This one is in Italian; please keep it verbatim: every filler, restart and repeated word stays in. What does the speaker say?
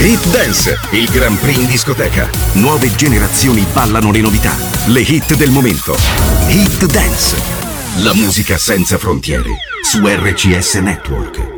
Hit Dance, il Grand Prix in discoteca. Nuove generazioni ballano le novità, le hit del momento. Hit Dance, la musica senza frontiere, su R C S Network.